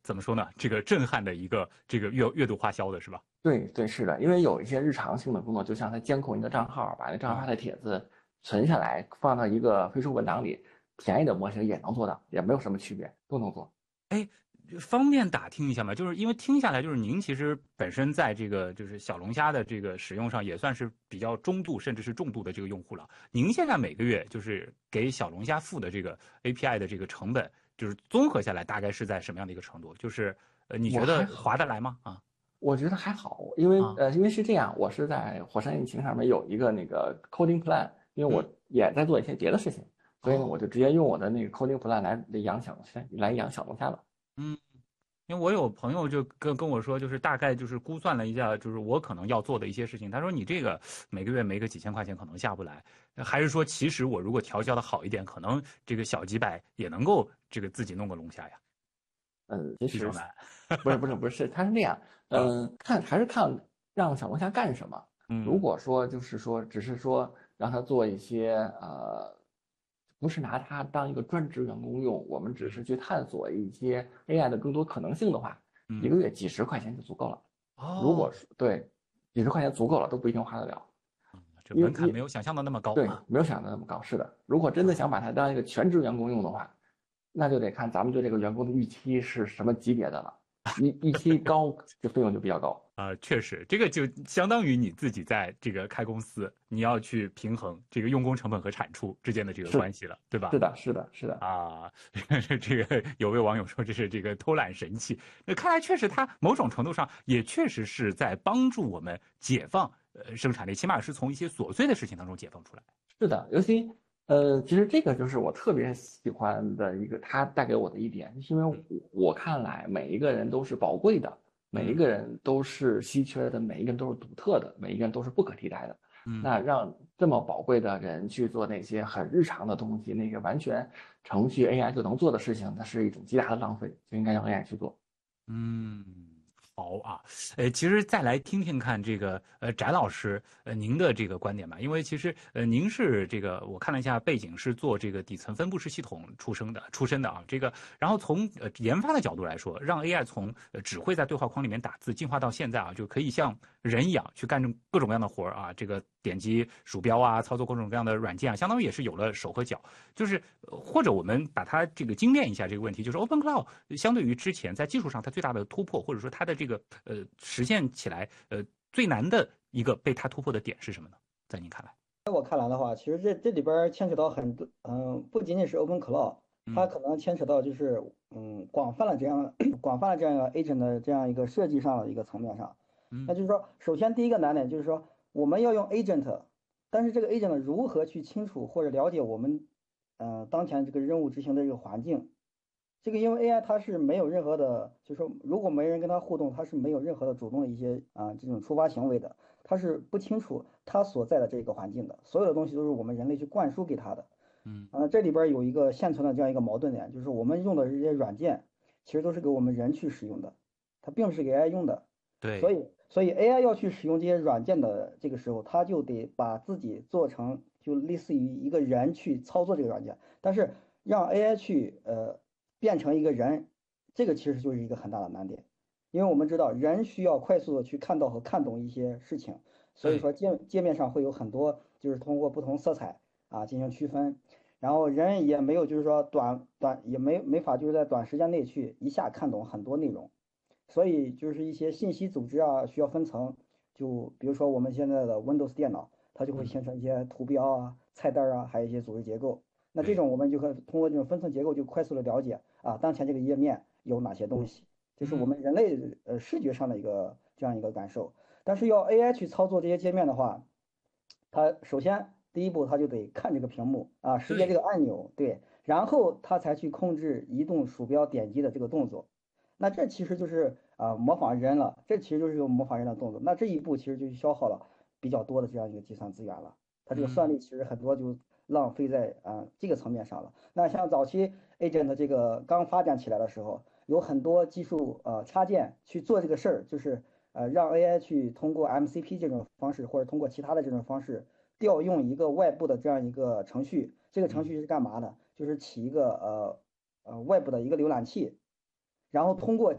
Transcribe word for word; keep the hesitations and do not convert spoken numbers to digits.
怎么说呢？这个震撼的一个这个月月度花销的是吧？ 对对，是的，因为有一些日常性的工作，就像它监控你的账号，把那账号啊， 发的帖子存下来，放到一个飞书文档里，便宜的模型也能做到，也没有什么区别，都能做。 哎，方便打听一下吗？就是因为听下来，就是您其实本身在这个就是小龙虾的这个使用上，也算是比较中度甚至是重度的这个用户了。您现在每个月就是给小龙虾付的这个 A P I 的这个成本，就是综合下来大概是在什么样的一个程度？就是呃，你我觉得还好， 划得来吗？啊我觉得还好，因为啊呃，因为是这样，我是在火山引擎上面有一个那个 coding plan，因为我嗯也在做一些别的事情，所以呢，我哦就直接用我的那个 coding plan 来来养小龙虾，来养小龙虾了。 嗯。因为我有朋友就跟跟我说，就是大概就是估算了一下，就是我可能要做的一些事情。他说你这个每个月没个几千块钱可能下不来，还是说其实我如果调教的好一点，可能这个小几百也能够这个自己弄个龙虾呀， 嗯，其实比较难不是不是不是，它是这样， 啊。 嗯，看还是看让小龙虾干什么。如嗯果说就是说，只是说让他做一些呃，不是拿它当一个专职员工用，我们只是嗯去探索一些 A I 的更多可能性的话，一嗯个月几十块钱就足够了。如果哦， 是对，几十块钱足够了，都不一定花得了， 这门槛因为因没有想象的那么高对啊没有想的那么高。是的，如果真的想把它当一个全职员工用的话，那就得看咱们对这个员工的预期是什么级别的了。预预期高，这费用就比较高。 啊，确实，这个就相当于你自己在这个开公司，你要去平衡这个用工成本和产出之间的这个是关系了，对吧？ 是的，是的，是的。 啊，这个有位网友说这是这个偷懒神器，那看来确实它某种程度上也确实是在帮助我们解放呃生产力，起码是从一些琐碎的事情当中解放出来。 是的，尤其呃，其实这个就是我特别喜欢的一个，它带给我的一点，就是因为嗯我我看来每一个人都是宝贵的，每一嗯个人都是稀缺的，每一个人都是独特的，每一个人都是不可替代的。 嗯。 那让这么宝贵的人去做那些很日常的东西，那个完全程序 A I 就能做的事情，那是一种极大的浪费，就应该让 A I 去做。 嗯，好啊，呃，其实再来听听看这个呃翟老师呃您的这个观点吧，因为其实呃您是这个我看了一下背景是做这个底层分布式系统出生的出身的啊，这个然后从呃研发的角度来说，让 A I 从呃只会在对话框里面打字进化到现在啊，就可以像人一样去干各种各样的活儿啊，这个点击鼠标啊，操作各种各样的软件啊，相当于也是有了手和脚。就是呃或者我们把它这个精炼一下这个问题，就是 Open Cloud 相对于之前在技术上它最大的突破，或者说它的这个呃实现起来呃最难的一个被它突破的点是什么呢？在您看来？ 在我看来的话，其实这这里边儿牵扯到很多，嗯，不仅仅是 Open Cloud，它嗯可能牵扯到就是嗯广泛的这样广泛的这样一个 agent 的这样一个设计上的一个层面上。那嗯就是说，首先第一个难点就是说，我们要用 agent，但是这个 agent 如何去清楚或者了解我们呃当前这个任务执行的这个环境？这个因为 A I 它是没有任何的，就是说如果没人跟它互动，它是没有任何的主动的一些啊、这种触发行为的，它是不清楚它所在的这个环境的，所有的东西都是我们人类去灌输给它的。 嗯啊、这里边有一个现存的这样一个矛盾点，就是我们用的这些软件，其实都是给我们人去使用的，它并不是给 A I 用的。所对以，所以 A I 要去使用这些软件的这个时候，它就得把自己做成就类似于一个人去操作这个软件，但是让 A I 去呃变成一个人，这个其实就是一个很大的难点，因为我们知道人需要快速的去看到和看懂一些事情，所以对说界界面上会有很多就是通过不同色彩啊进行区分，然后人也没有就是说短短也没没法就是在短时间内去一下看懂很多内容。所以就是一些信息组织啊，需要分层。就比如说我们现在的 Windows 电脑，它就会嗯形成一些图标啊、菜单啊，还有一些组织结构。那这对种我们就可以通过这种分层结构，就快速的了解啊，当前这个页面有哪些东西，这是我嗯们人类呃视觉上的一个这样一个感受。但是要 A I 去操作这些界面的话，它首先第一步它就得看这个屏幕啊，识别这对个按钮，对，然后它才去控制移动鼠标点击的这个动作。那这其实就是啊、模仿人了，这其实就是个模仿人的动作。那这一步其实就消耗了比较多的这样一个计算资源了。它这个算嗯力其实很多就浪费在啊、这个层面上了。那像早期 agent 的这个刚发展起来的时候，有很多技术呃插件去做这个事儿，就是呃让 A I 去通过 M C P 这种方式，或者通过其他的这种方式调用一个外部的这样一个程序。这个程嗯序是干嘛的？就是起一个呃呃外部的一个浏览器。然后通过